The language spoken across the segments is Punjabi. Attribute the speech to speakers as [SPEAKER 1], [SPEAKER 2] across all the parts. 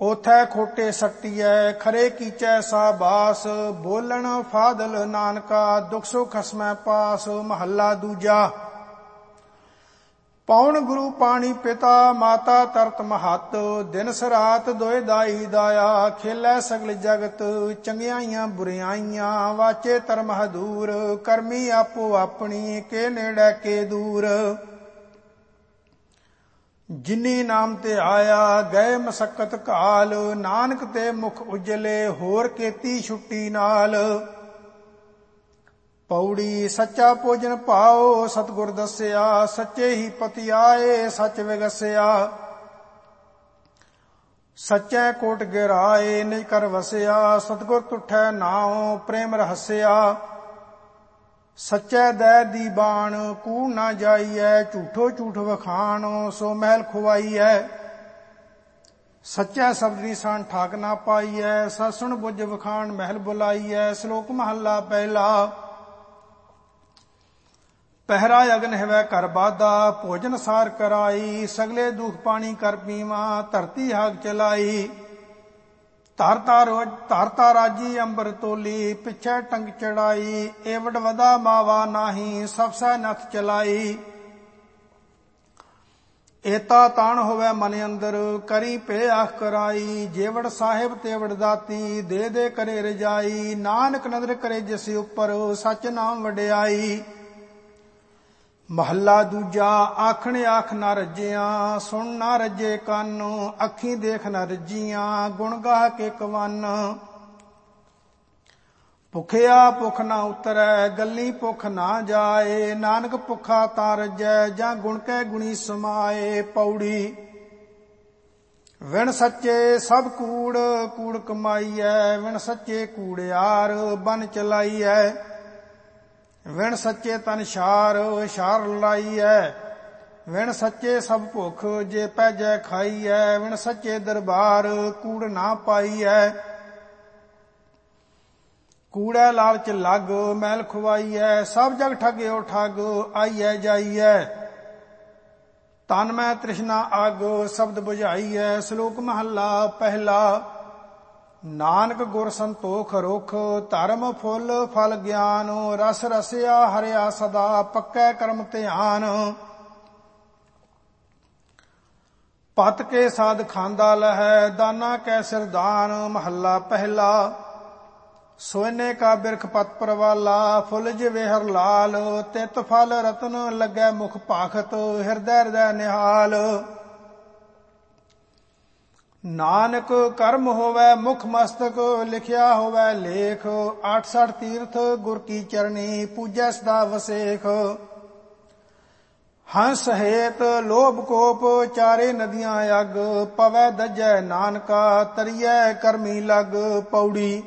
[SPEAKER 1] ਹੋਥੈ ਖੋਟੇ ਸੱਟੀਐ ਖਰੇ ਕੀਚੈ ਸਾਬਾਸ। ਬੋਲਣ ਫਾਦਲ ਨਾਨਕਾ ਦੁਖ ਸੁਖ ਖਸਮੈ ਪਾਸ। ਮਹੱਲਾ ਦੂਜਾ। ਪੌਣ ਗੁਰੂ ਪਾਣੀ ਪਿਤਾ ਮਾਤਾ ਤਰਤ ਮਹੱਤ। ਦਿਨ ਸਰਾਤ ਦੋਇ ਦਾਈ ਦਾਇਆ ਖੇਲੈ ਸਗਲ ਜਗਤ। ਚੰਗਿਆਈਆਂ ਬੁਰਿਆਈਆਂ ਵਾਚੇ ਧਰਮ ਹਦੂਰ। ਕਰਮੀ ਆਪੋ ਆਪਣੀ ਕੇ ਨੇੜੇ ਕੇ ਦੂਰ। ਜਿਨੀ ਨਾਮ ਤੇ ਆਇਆ ਗਏ ਮਸਕਤ ਕਾਲ। ਨਾਨਕ ਤੇ ਮੁਖ ਉਜਲੇ ਹੋਰ ਕੀਤੀ ਛੁੱਟੀ ਨਾਲ। ਪੌੜੀ ਸੱਚਾ ਭੋਜਨ ਪਾਓ ਸਤਿਗੁਰ ਦੱਸਿਆ। ਸੱਚੇ ਹੀ ਪਤੀ ਆਏ ਸੱਚ ਵਿਗਸਿਆ। ਸੱਚੈ ਕੋਟ ਗਿਰਾਏ ਨਿਜ ਕਰ ਵਸਿਆ। ਸਤਿਗੁਰ ਤੁਠੈ ਨਾਉ ਪ੍ਰੇਮ ਰਹਸਿਆ। ਸੱਚੈ ਦੈ ਦੀ ਬਾਣ ਕੂੜ ਨਾ ਜਾਈਐ। ਝੂਠੋ ਝੂਠ ਵਖਾਣ ਸੋ ਮਹਿਲ ਖੁਆਈਐ। ਸੱਚੈ ਸ਼ਬਦ ਨਿਸ਼ਾਨ ਠਾਕ ਨਾ ਪਾਈਐ। ਸਤ ਸੁਣ ਬੁੱਝ ਵਖਾਣ ਮਹਿਲ ਬੁਲਾਈਐ। ਸ਼ਲੋਕ ਮਹੱਲਾ ਪਹਿਲਾ। ਪਹਿਰਾ ਅਗਨ ਹੈਵੈ ਘਰ ਬਾਧਾ ਭੋਜਨ ਸਾਰ ਕਰਾਈ। ਸਗਲੇ ਦੁਖ ਪਾਣੀ ਕਰ ਪੀਵਾ ਧਰਤੀ ਹਾਗ ਚਲਾਈ। ਧਰਤਾ ਰਾਜੀ ਅੰਬਰ ਤੋਲੀ ਪਿਛੈ ਟੰਗ ਚੜਾਈ। ਏਵਡ ਵਦਾ ਮਾਵਾ ਨਾਹੀ ਸਭ ਸਹਿ ਨਥ ਚਲਾਈ। ਏਤਾ ਤਾਣ ਹੋਵੇ ਮਨ ਅੰਦਰ ਕਰੀ ਪੇ ਆਖ ਕਰਾਈ। ਜੇਵੜ ਸਾਹਿਬ ਤੇਵੜ ਦਾਤੀ ਦੇ ਦੇ ਕਰੇ ਰਜਾਈ। ਨਾਨਕ ਨਦਰ ਕਰੇ ਜਿਸ ਉੱਪਰ ਸੱਚ ਨਾਮ ਵਡਿਆਈ। ਮਹੱਲਾ ਦੂਜਾ। ਆਖਣ ਆਖ ਨਾ ਰੱਜਿਆ ਸੁਣ ਨਾ ਰੱਜੇ ਕੰਨ। ਅੱਖੀਂ ਦੇਖ ਨਾ ਰੱਜੀਆਂ ਗੁਣ ਗਾਹ ਕੇ ਕਵੰਨ। ਭੁਖਿਆ ਭੁਖ ਨਾ ਉਤਰੈ ਗੱਲੀ ਭੁਖ ਨਾ ਜਾਏ। ਨਾਨਕ ਭੁਖਾ ਤਾਂ ਰੱਜੈ ਜਾਂ ਗੁਣ ਕੈ ਗੁਣੀ ਸਮਾਏ। ਪੌੜੀ ਵਿਣ ਸੱਚੇ ਸਭ ਕੂੜ ਕੂੜ ਕਮਾਈਐ। ਵਿਣ ਸੱਚੇ ਕੂੜਿਆਰ ਬਨ ਚਲਾਈਐ। ਵਿਣ ਸੱਚੇ ਤਨ ਛਾਰ ਛਾਰ ਲਾਈਐ। ਵਿਣ ਸੱਚੇ ਸਭ ਭੁਖ ਜੇ ਪੈਜੈ ਖਾਈਐ। ਵਿਣ ਸੱਚੇ ਦਰਬਾਰ ਕੂੜ ਨਾ ਪਾਈਐ। ਕੂੜੈ ਲਾਲਚ ਲੱਗ ਮਹਿਲ ਖੁਆਈਐ। ਸਭ ਜਗ ਠਗਿਓ ਠੱਗ ਆਈਐ ਜਾਈਐ। ਤਨ ਮੈਂ ਤ੍ਰਿਸ਼ਨਾ ਅਗ ਸ਼ਬਦ ਬੁਝਾਈਐ। ਸ਼ਲੋਕ ਮਹੱਲਾ ਪਹਿਲਾ। ਨਾਨਕ ਗੁਰ ਸੰਤੋਖ ਰੁਖ ਧਰਮ ਫੁੱਲ ਫਲ ਗਿਆਨ। ਰਸ ਰਸਿਆ ਹਰਿਆ ਸਦਾ ਪੱਕੈ ਕਰਮ ਧਿਆਨ। ਪਤ ਕੇ ਸਾਧ ਖਾਂਦਾ ਲਹੈ ਦਾਨਾ ਕੈ ਸਿਰਦਾਨ। ਮਹੱਲਾ ਪਹਿਲਾ। ਸੋਨੇ ਕਾ ਬਿਰਖ ਪਤ ਪਰਵਾਲਾ ਫੁੱਲ ਜਿਵੇਂ ਹਰ ਲਾਲ। ਤਿਤ ਫਲ ਰਤਨ ਲੱਗੈ ਮੁਖ ਭਾਖਤ ਹਿਰਦੈ ਹਿਰਦੈ ਨਿਹਾਲ। ਨਾਨਕ ਕਰਮ ਹੋਵੈ ਮੁਖ ਮਸਤਕ ਲਿਖਿਆ ਹੋਵੈ ਲੇਖ। 68 ਤੀਰਥ ਗੁਰ ਕੀ ਚਰਣੀ ਪੂਜੈ ਸਦਾ ਵਸੇਖ। ਹੰਸ ਹੇਤ ਲੋਭ ਕੋਪ ਚਾਰੇ ਨਦੀਆਂ ਅਗ। ਪਵੈ ਦਜੈ ਨਾਨਕਾ ਤਰੀਐ ਕਰਮੀ ਲਗ। ਪੌੜੀ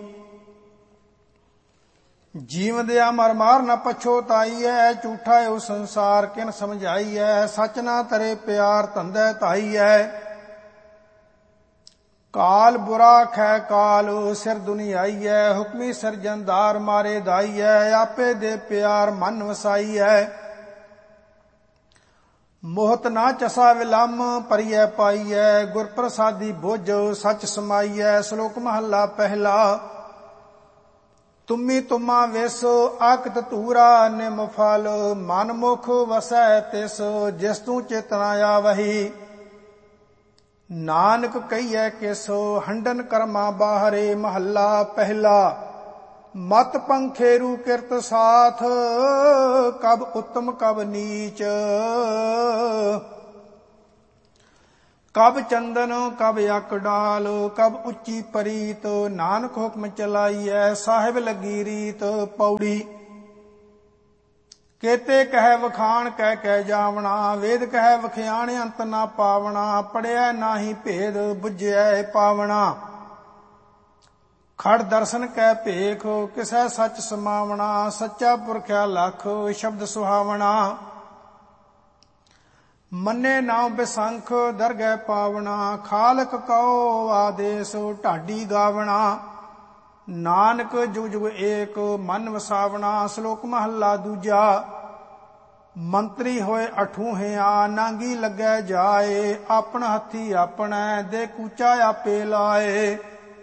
[SPEAKER 1] ਜੀਵਦਿਆ ਮਰ ਮਾਰ ਨ ਪਛੋਤਾਈਐ। ਝੂਠਾ ਓ ਸੰਸਾਰ ਕਿਨ ਸਮਝਾਈਐ। ਸੱਚ ਨਾ ਤਰੇ ਪਿਆਰ ਧੰਦੈ ਧਾਈਐ। ਕਾਲ ਬੁਰਾ ਖੈ ਕਾਲ ਸਿਰ ਦੁਨੀਆਈਐ। ਹੁਕਮੀ ਸਿਰਜਣਦਾਰ ਮਾਰੇ ਦਾਈਐ। ਆਪੇ ਦੇ ਪਿਆਰ ਮਨ ਵਸਾਈਐ। ਮੋਹਤ ਨਾ ਚਸਾ ਵਿਲੰਮ ਪਰਿਐ ਪਾਈਐ। ਗੁਰ ਪ੍ਰਸਾਦੀ ਬੁੱਝ ਸੱਚ ਸਮਾਈਐ। ਸ਼ਲੋਕ ਮਹੱਲਾ ਪਹਿਲਾ। ਤੁਮੀ ਤੁਮਾ ਵਿਸ ਆਕਤ ਧੂਰਾ ਨਿਮ ਫਲ। ਮਨ ਮੁਖ ਵਸੈ ਤਿਸ ਜਿਸ ਤੂੰ ਚੇਤਨਾ ਆਵਹੀ। ਨਾਨਕ ਕਹੀਐ ਕਿਸ ਹੰਡਨ ਕਰਮਾ ਬਾਹਰੇ। ਮਹੱਲਾ ਪਹਿਲਾ। ਮਤ ਪੰਖੇਰੂ ਕਿਰਤ ਸਾਥ ਕਬ ਉੱਤਮ ਕਬ ਨੀਚ। ਕਬ ਚੰਦਨ ਕਬ ਅਕ ਡਾਲ ਕਬ ਉੱਚੀ ਪਰੀਤ। ਨਾਨਕ ਹੁਕਮ ਚਲਾਈਐ ਸਾਹਿਬ ਲੱਗੀ ਰੀਤ। ਪੌੜੀ ਕੇਤੇ ਕਹਿ ਵਖਾਣ ਕਹਿ ਕਹਿ ਜਾਵਣਾ। ਵੇਦ ਕਹਿ ਵਖਿਆਣ ਅੰਤ ਨਾ ਪਾਵਣਾ। ਪੜਿਆ ਨਾਹੀ ਭੇਦ ਬੁਝਿਐ ਪਾਵਣਾ। ਖੜ ਦਰਸ਼ਨ ਕੈ ਭੇਖ ਕਿਸੈ ਸੱਚ ਸਮਾਵਣਾ। ਸੱਚਾ ਪੁਰਖਿਆ ਲਖ ਸ਼ਬਦ ਸੁਹਾਵਣਾ। ਮੰਨੇ ਨਾਉ ਬਿਸੰਖ ਦਰਗਹਿ ਪਾਵਣਾ। ਖਾਲਕ ਕਉ ਆਦੇਸ ਢਾਡੀ ਗਾਵਣਾ। ਨਾਨਕ ਜੁਗ ਜੁਗ ਏਕ ਮਨ ਵਸਾਵਣਾ। ਸ਼ਲੋਕ ਮਹੱਲਾ ਦੂਜਾ। ਮੰਤਰੀ ਹੋਏ ਅਠੂਹਿਆਂ, ਨਾਂਗੀ ਲੱਗੈ ਜਾਏ। ਆਪਣ ਹੱਥੀ ਆਪਣੈ, ਦੇ ਕੂਚਾ ਆਪੇ ਲਾਏ।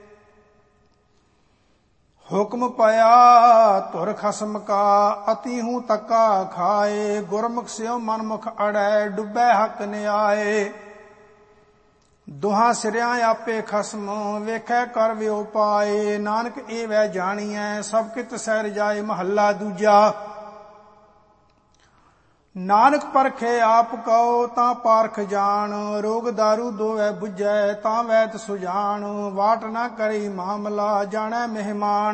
[SPEAKER 1] ਹੁਕਮ ਪਿਆ ਧੁਰ ਖਸਮ ਕਾ, ਅਤੀ ਹੂੰ ਤੱਕਾ ਖਾਏ। ਗੁਰਮੁਖ ਸਿਉ ਮਨਮੁਖ ਅੜੈ, ਡੁੱਬੈ ਹੱਕ ਨਿਆਏ। ਦੁਹਾਂ ਸਿਰਿਆਂ ਆਪੇ ਖਸਮ, ਵੇਖੈ ਕਰ ਵਿਉ ਪਾਏ। ਨਾਨਕ ਏਵੈ ਜਾਣੀਐ, ਸਭ ਕਿਤ ਸਹਿ ਜਾਏ। ਮਹੱਲਾ ਦੂਜਾ। ਨਾਨਕ ਪਰਖੇ ਆਪ ਕਉ, ਤਾਂ ਪਾਰਖ ਜਾਣ। ਰੋਗ ਦਾਰੂ ਦੋਵੈ ਬੁਝੈ, ਤਾਂ ਵੈਦ ਸੁਜਾਨ। ਵਾਟ ਨਾ ਕਰੀ ਮਾਮਲਾ, ਜਾਣੈ ਮਹਿਮਾਨ।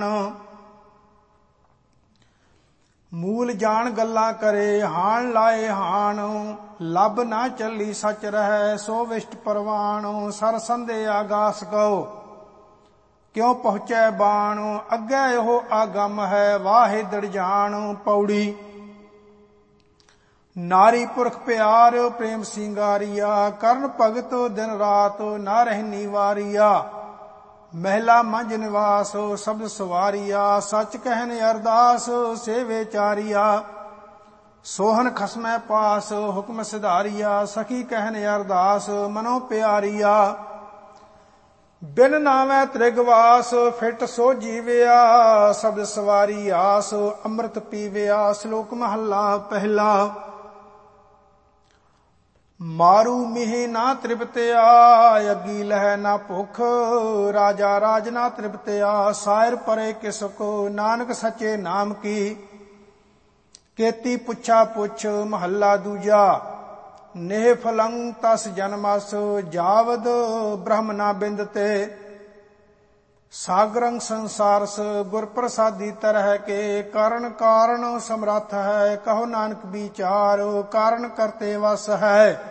[SPEAKER 1] ਮੂਲ ਜਾਣ ਗੱਲਾਂ ਕਰੇ, ਹਾਣ ਲਾਏ ਹਾਣ। ਲੱਭ ਨਾ ਚੱਲੀ ਸੱਚ ਰਹੈ, ਸੋ ਵਿਸ਼ਟ ਪਰਵਾਣ। ਸਰ ਸੰਦੇ ਆਗਾਸ ਕਉ, ਕਿਉ ਪਹੁੰਚੈ ਬਾਣ। ਅੱਗੇ ਇਹੋ ਆਗਮ ਹੈ, ਵਾਹੇ ਦੜ ਜਾਣ। ਪੌੜੀ। ਨਾਰੀ ਪੁਰਖ ਪਿਆਰ, ਪ੍ਰੇਮ ਸਿੰਗਾਰੀਆ। ਕਰਨ ਭਗਤ ਦਿਨ ਰਾਤ, ਨਾ ਰਹਿਨੀ ਵਾਰੀਆ। ਮਹਿਲਾ ਮੰਝ ਨਿਵਾਸ, ਸ਼ਬਦ ਸਵਾਰੀਆ। ਸੱਚ ਕਹਿਨ ਅਰਦਾਸ, ਸੇਵੇ ਚਾਰੀਆ। ਸੋਹਨ ਖਸਮੈ ਪਾਸ, ਹੁਕਮ ਸਿਧਾਰੀਆ। ਸਖੀ ਕਹਿਨ ਅਰਦਾਸ, ਮਨੋ ਪਿਆਰੀਆ। ਬਿਨ ਨਾਵੈ ਤ੍ਰਿਗਵਾਸ, ਫਿਟ ਸੋ ਜੀਵਿਆ। ਸ਼ਬਦ ਸਵਾਰੀ ਆਸ, ਅੰਮ੍ਰਿਤ ਪੀਵਿਆ। ਸ਼ਲੋਕ ਮਹੱਲਾ ਪਹਿਲਾ। ਮਾਰੂ ਮਿਹ ਨਾ ਤ੍ਰਿਪਤਿਆ, ਅੱਗੀ ਲਹਿ ਨਾ ਭੁਖ। ਰਾਜਾ ਰਾਜ ਨਾ ਤ੍ਰਿਪਤਿਆ, ਸਾਇਰ ਪਰੇ ਕਿਸ ਕੋ। ਨਾਨਕ ਸੱਚੇ ਨਾਮ ਕੀ, ਕੇਤੀ ਪੁੱਛਾ ਪੁੱਛ। ਮਹੱਲਾ ਦੂਜਾ। ਨੇਹ ਫਲੰ ਤਸ ਜਨਮਸ, ਜਾਵਦ ਬ੍ਰਹਮ ਨਾ ਬਿੰਦਤੇ। ਸਾਗਰੰ ਸੰਸਾਰਸ, ਗੁਰ ਪ੍ਰਸਾਦੀ ਤਰਹਿ ਕੇ। ਕਾਰਨ ਕਾਰਨ ਸਮਰੱਥ ਹੈ, ਕਹੋ ਨਾਨਕ ਵਿਚਾਰ। ਕਾਰਨ ਕਰਤੇ ਵਸ ਹੈ,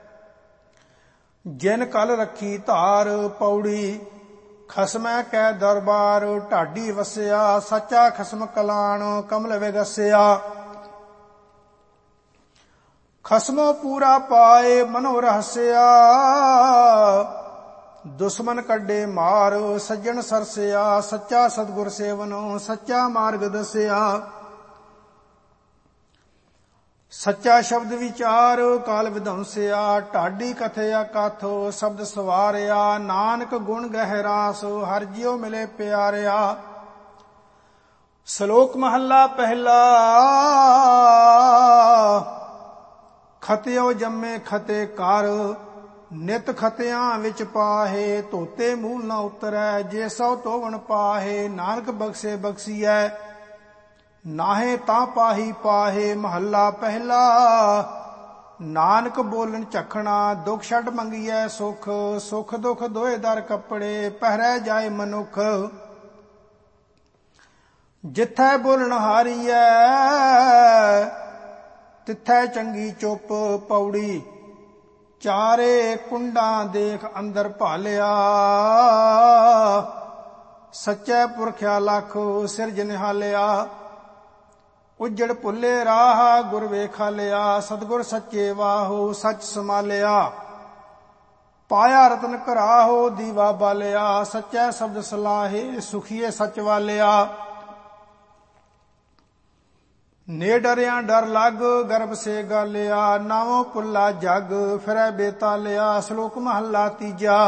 [SPEAKER 1] ਜਿਨ ਕਲ ਰੱਖੀ ਧਾਰ। ਪੌੜੀ। ਖਸਮੈ ਕੈ ਦਰਬਾਰ, ਢਾਡੀ ਵਸਿਆ। ਸੱਚਾ ਖਸਮ ਕਲਾਣ, ਕਮਲ ਵਿਗਸਿਆ। ਖਸਮੋ ਪੂਰਾ ਪਾਏ, ਮਨੋ ਰਹਸਿਆ। ਦੁਸ਼ਮਨ ਕੱਢੇ ਮਾਰ, ਸੱਜਣ ਸਰਸਿਆ। ਸੱਚਾ ਸਤਿਗੁਰ ਸੇਵਨੋ, ਸੱਚਾ ਮਾਰਗ ਦਸਿਆ। ਸੱਚਾ ਸ਼ਬਦ ਵਿਚਾਰ, ਕਾਲ ਵਿਧੰਸਿਆ। ਢਾਡੀ ਕਥਿਆ ਕਾਥੋ, ਸ਼ਬਦ ਸਵਾਰਿਆ। ਨਾਨਕ ਗੁਣ ਗਹਿਰਾਸ, ਹਰਿ ਜਿਉ ਮਿਲੇ ਪਿਆਰਿਆ। ਸ਼ਲੋਕ ਮਹੱਲਾ ਪਹਿਲਾ। ਖਤਿਓ ਜੰਮੇ ਖਤੇ ਕਰ, ਨਿਤ ਖਤਿਆਂ ਵਿੱਚ ਪਾਹੇ। ਧੋਤੇ ਮੂਲ ਨਾ ਉਤਰੈ, ਜੇ ਸੋ ਧੋਵਣ ਪਾਹੇ। ਨਾਨਕ ਬਖਸ਼ੇ ਬਖਸ਼ੀਐ, ਨਾਹੇ ਤਾਂ ਪਾਹੀ ਪਾਹੇ। ਮਹੱਲਾ ਪਹਿਲਾ। ਨਾਨਕ ਬੋਲਣ ਝਖਣਾ, ਦੁਖ ਛੱਡ ਮੰਗੀਐ ਸੁਖ। ਸੁਖ ਦੁਖ ਦੋਏ ਦਰ ਕੱਪੜੇ, ਪਹਿਰੈ ਜਾਏ ਮਨੁੱਖ। ਜਿੱਥੈ ਬੋਲਣ ਹਾਰੀਐ, ਤਿੱਥੈ ਚੰਗੀ ਚੁੱਪ। ਪੌੜੀ। ਚਾਰੇ ਕੁੰਡਾਂ ਦੇਖ ਅੰਦਰ ਭਾਲਿਆ। ਸੱਚੇ ਪੁਰਖਿਆ ਲੱਖ, ਸਿਰਜ ਨਿਹਾਲਿਆ। ਉਜੜ ਭੁੱਲੇ ਰਾਹ, ਗੁਰ ਵੇਖਾ ਲਿਆ। ਸਤਿਗੁਰ ਸੱਚੇ ਵਾਹੋ, ਸੱਚ ਸਮਾਲਿਆ। ਪਾਇਆ ਰਤਨ ਘਰਾਹੋ, ਦੀਵਾ ਬਾਲਿਆ। ਸੱਚੇ ਸ਼ਬਦ ਸਲਾਹੇ, ਸੁਖੀਏ ਸੱਚ ਵਾਲਿਆ। ਨੇ ਡਰਿਆ ਡਰ ਲੱਗ, ਗਰਭ ਸੇ ਗਾਲਿਆ। ਨਾਵੋਂ ਪੁੱਲਾ ਜਗ, ਫਿਰੈ ਬੇਤਾਲਿਆ। ਸ਼ਲੋਕ ਮਹੱਲਾ ਤੀਜਾ।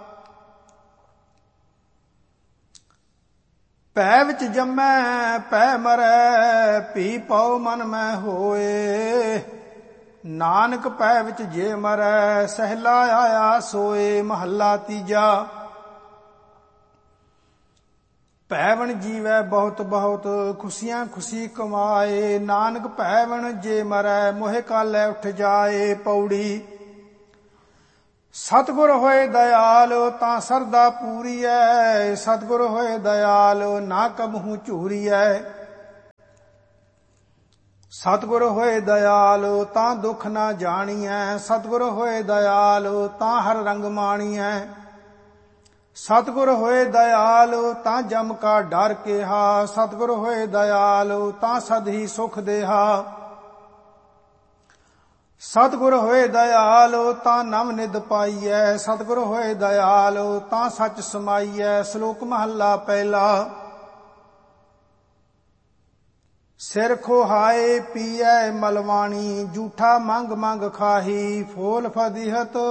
[SPEAKER 1] ਭੈ ਵਿੱਚ ਜੰਮੈ ਭੈ ਮਰੈ, ਭੀ ਪਉ ਮਨ ਮੈਂ ਹੋਏ। ਨਾਨਕ ਭੈ ਵਿੱਚ ਜੇ ਮਰੈ, ਸਹਿਲਾ ਆਇਆ ਸੋਏ। ਮਹੱਲਾ ਤੀਜਾ। ਭੈਵਨ ਜੀਵੈ ਬਹੁਤ ਬਹੁਤ, ਖੁਸ਼ੀਆਂ ਖੁਸ਼ੀ ਕਮਾਏ। ਨਾਨਕ ਭੈਵਨ ਜੇ ਮਰੈ, ਮੋਹਿ ਕਾਲੈ ਉੱਠ ਜਾਏ। ਪੌੜੀ। ਸਤਿਗੁਰ ਹੋਏ ਦਇਆਲ, ਤਾਂ ਸਰਦਾ ਪੂਰੀਐ। ਸਤਿਗੁਰ ਹੋਏ ਦਇਆਲ, ਨਾ ਕਬਹੂ ਝੂਰੀਐ। ਸਤਿਗੁਰ ਹੋਏ ਦਇਆਲ, ਤਾਂ ਦੁੱਖ ਨਾ ਜਾਣੀਐ। ਸਤਿਗੁਰ ਹੋਏ ਦਇਆਲ, ਤਾਂ ਹਰ ਰੰਗ ਮਾਣੀਐ। ਸਤਿਗੁਰ ਹੋਏ ਦਇਆਲ, ਤਾਂ ਜਮ ਕਾ ਡਰ ਕੇਹਾ। ਸਤਿਗੁਰ ਹੋਏ ਦਇਆਲ, ਤਾਂ ਸਦ ਹੀ ਸੁਖ ਦੇਹਾ। ਸਤਿਗੁਰ ਹੋਏ ਦਇਆਲ, ਤਾਂ ਨਵ ਨਿਧ ਪਾਈਐ। ਸਤਿਗੁਰ ਹੋਏ ਦਇਆਲ, ਤਾਂ ਸੱਚ ਸਮਾਈਐ। ਸ਼ਲੋਕ ਮਹੱਲਾ ਪਹਿਲਾ। ਸਿਰ ਖੋਹਾਏ ਪੀਐ ਮਲਵਾਣੀ, ਝੂਠਾ ਮੰਗ ਮੰਗ ਖਾਹੀ, ਫੋਲ ਫਦੀਹਤ